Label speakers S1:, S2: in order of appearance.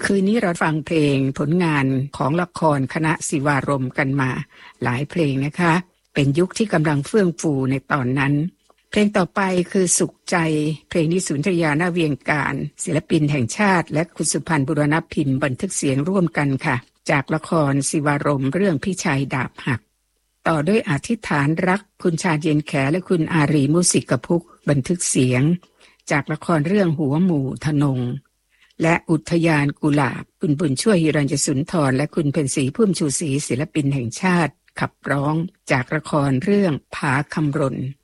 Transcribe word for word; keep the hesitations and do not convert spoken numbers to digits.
S1: คืนนี้เราฟังเพลงผลงานของละครคณะศิวารมกันมาหลายเพลงนะคะเป็นยุคที่กำลังเฟื่องฟูในตอนนั้นเพลงต่อไปคือสุขใจเพลงนี้สุนทรยานาเวียงการศิลปินแห่งชาติและคุณสุพรรณบุรณพิมพ์บันทึกเสียงร่วมกันค่ะจากละครศิวารมเรื่องพี่ชายดาบหักต่อด้วยอธิษฐานรักคุณชาญเย็นแขและคุณอารีมุสิกพุกบันทึกเสียงจากละครเรื่องหัวหมู่ทนงและอุทยานกุหลาบคุณบุญช่วยหิรัญญสุนทรและคุณเพ็ญศรีพุ่มชูศรีศิลปินแห่งชาติขับร้องจากละครเรื่องผาคำรณ